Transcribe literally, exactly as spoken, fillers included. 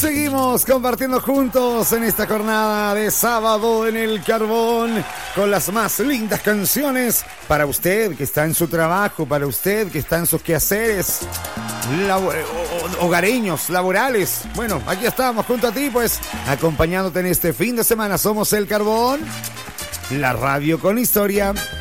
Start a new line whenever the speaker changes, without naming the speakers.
Seguimos compartiendo juntos en esta jornada de sábado en el Carbón con las más lindas canciones para usted que está en su trabajo, para usted que está en sus quehaceres labo- hogareños, laborales. Bueno, aquí estamos junto a ti, pues, acompañándote en este fin de semana. Somos el Carbón, la radio con historia.